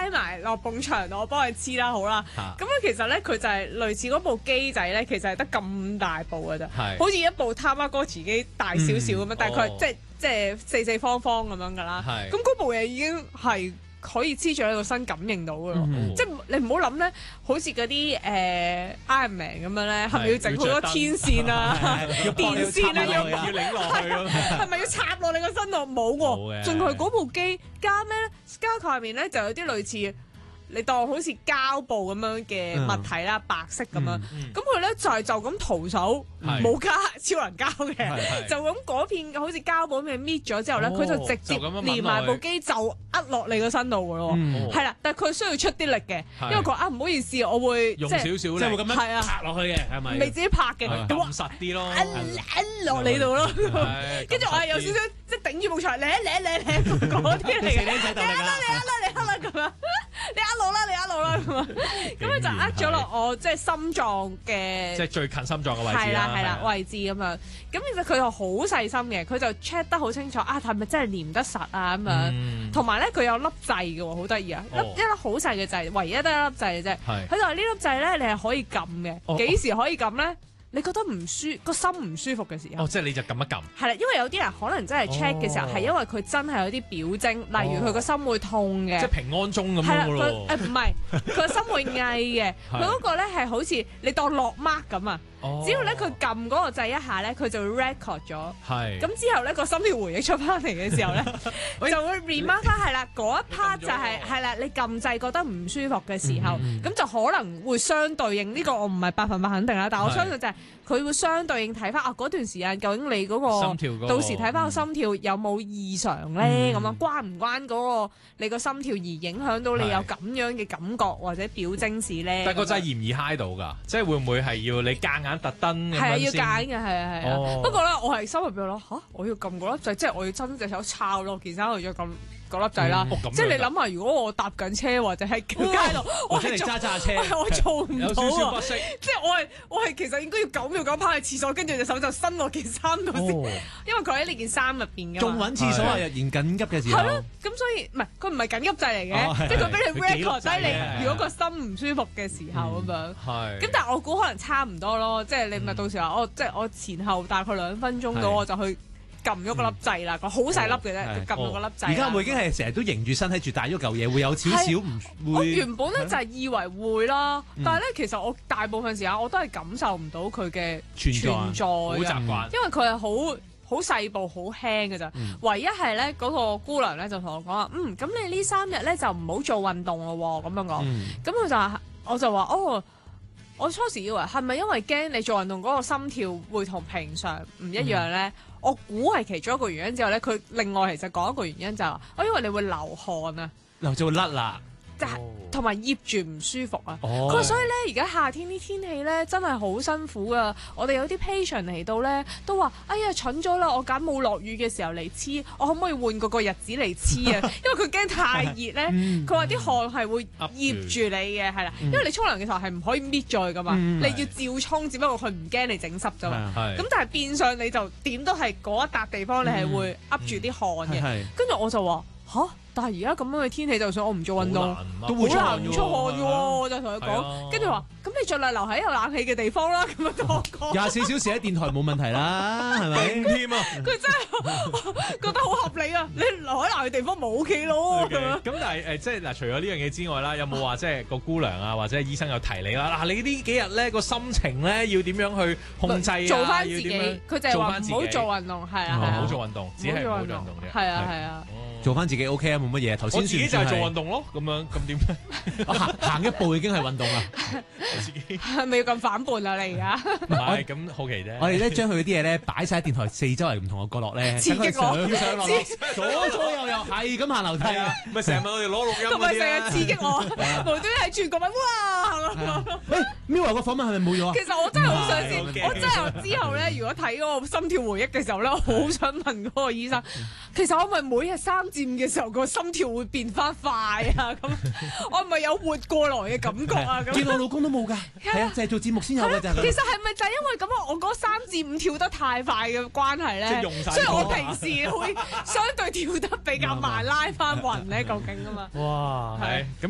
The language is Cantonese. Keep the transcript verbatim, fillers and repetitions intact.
拉埋落埲牆度，我幫佢黐啦，好啦。咁咧其實咧佢就係類似嗰部機仔咧，其實係得咁大部嘅啫，好似一部他媽哥池機大少少咁樣，但係佢即係即係四四方方咁樣㗎啦。咁嗰部嘢已經係可以黐住喺個身感應到嘅咯，即係你唔好諗咧，好似嗰啲誒 Iron Man 咁樣咧，係咪要整好多天線啊、電線啊，要要擰落去，係咪要插落你個身度？冇喎，仲係嗰部機加咩咧？加佢下面咧就有啲類似。你當好似膠布咁樣嘅物體啦，白色咁樣，咁佢咧就係就咁徒手冇加超能膠嘅，就咁嗰片好似膠布咁樣搣咗之後咧，佢就直接連埋部機就壓落你個身度嘅咯，係啦，但係佢需要出啲力嘅，因為佢啊唔好意思，我會用少少力，即係會咁樣拍落去嘅，係咪？ 未自己拍嘅， 撳實啲咯， 壓落你度咯，跟住我係有少少即係頂住部牆，嚟嚟嚟嚟嗰啲嚟嘅，你壓啦你壓啦你壓啦咁樣，你壓落啦，你壓落啦咁啊，咁佢就壓咗落我即係心臟嘅， 即係最近心臟嘅位置係啦係啦位置咁樣。咁其實佢又好細心嘅，佢就 check 得好清楚啊，係咪真係黏得實啊咁樣。同埋咧，佢有粒掣嘅喎，好得意啊！粒一粒好細嘅掣，唯一得一粒掣嘅啫。佢就話呢粒掣咧，你係可以撳嘅。幾時可以撳咧？你覺得唔舒個心唔舒服嘅時候， 哦，即係你就撳一撳。係啦，因為有啲人可能真係 check 嘅時候，係因為佢真係有啲表徵，例如佢個心會痛嘅， 即係平安鐘咁樣咯。 誒唔係，佢個心會翳嘅，佢嗰個咧係好似你當落 mark 咁啊。只要咧佢撳嗰個掣一下咧，佢就會 record 咗。係。咁之後咧個心跳回憶出翻嚟嘅時候咧，就會 remark 翻係啦，嗰一 part 就係係啦，你撳掣覺得唔舒服嘅時候，咁就可能會相對應呢個我唔係百分百肯定啦，但係我相信就係佢會相對應睇翻啊嗰段時間究竟你嗰個心跳嗰個到時睇翻個心跳有冇異常咧？咁樣關唔關嗰個你個心跳而影響到你有咁樣嘅感覺或者表徵事咧？ 但係個掣易唔易嗨到㗎？即係會唔會係要你夾硬特登咁樣先？係啊， 要揀嘅，係啊，係啊。不過咧，我係心入邊諗嚇，我要撳嗰粒掣，即係我要伸隻手抄落件衫度再撳嗰粒掣啦。即係你諗下，如果我搭緊車或者喺街度，我係揸揸車，我做唔到啊！ 有少少不適。 即係我係我係其實應該要九秒九跑去廁所，跟住隻手就伸落件衫度先，因為佢喺呢件衫入邊㗎嘛。 仲揾廁所啊！若然緊急嘅時候。 係咯，咁所以唔係佢唔係緊急掣嚟嘅，即係佢俾你 record 低你如果個心唔舒服嘅時候咁樣。係。咁但係我估可能差唔多咯，即係你咪到時話我即係我前後大概兩分鐘到我就去。撳咗個粒掣啦，個好細粒嘅啫，撳咗個粒掣。 而家我已經係成日都迎住身體住帶咗嚿嘢，會有少少唔會。 我原本咧就係以為會啦，但係咧其實我大部分時間我都係感受唔到佢嘅存在，好習慣， 因為佢係好好細部、好輕嘅咋。唯一係咧嗰個姑娘咧就同我講話，嗯，咁你呢三日咧就唔好做運動咯喎，咁樣講。咁佢就話，我就話哦。我初時以為係咪因為驚你做運動嗰個心跳會同平常唔一樣咧？嗯、我估係其中一個原因之後咧，佢另外其實講一個原因就係、是，我因為你會流汗啊， 流就會甩啦。 同埋醃住唔舒服啊！佢話、哦、所以咧，而家夏天啲天氣咧真係好辛苦啊！我哋有啲 patient 嚟到咧，都話：哎呀，蠢咗啦！我揀冇落雨嘅時候嚟黐，我可唔可以換個個日子嚟黐啊？因為佢驚太熱咧，佢話啲汗係會醃住你嘅，係啦。因為你沖涼嘅時候係唔可以搣咗㗎嘛，嗯、你要照沖，只不過佢唔驚你整濕啫嘛。咁但係變相你就點都係嗰一笪地方你係會噏住啲汗嘅。跟住我就話吓？但係而家咁樣嘅天氣，就算我唔做運動，都好難唔出汗嘅喎。我就同佢講，跟住話：咁你盡量留喺有冷氣嘅地方啦。咁樣同我講。 廿四小時喺電台冇問題啦，係咪？ 添啊！ 佢真係覺得好合理啊！你留喺冷氣地方冇 OK 咯。咁但係誒，即係嗱，除咗呢樣嘢之外啦，有冇話即係個姑娘啊，或者醫生有提你啦？嗱，你呢幾日咧個心情咧要點樣去控制啊？ 做翻自己，佢就係話唔好做運動，係啊， 唔好做運動，只係唔好做運動嘅。 係啊，係啊。 做翻自己 OK 啊，冇乜嘢。頭先我自己就係做運動咯，咁樣咁點咧？ 行行一步已經係運動啦。 我自己係咪要咁反叛啊？你而家唔係咁好奇啫。 我哋咧將佢啲嘢咧擺晒喺電台四周圍唔同嘅角落咧， 刺激我上上落落，左左右右係咁行樓梯啊！ 咪成日我哋攞錄音同埋成日刺激我，無端端喺全國咪哇！ 喂，Mirror 個訪問係咪冇咗啊？ 其實我真係好想知，我真係之後咧，如果睇嗰個心跳回憶嘅時候咧，我好想問嗰個醫生，其實我咪每日三至五嘅時候個心跳會變翻快啊？咁我係咪有活過來嘅感覺啊？咁見我老公都冇㗎，係啊，就係做節目先有嘅啫。 其實係咪就係因為咁啊？我嗰三至五跳得太快嘅關係咧，所以我平時會相對跳得比較慢，拉翻暈咧，究竟啊嘛？ 哇，係咁。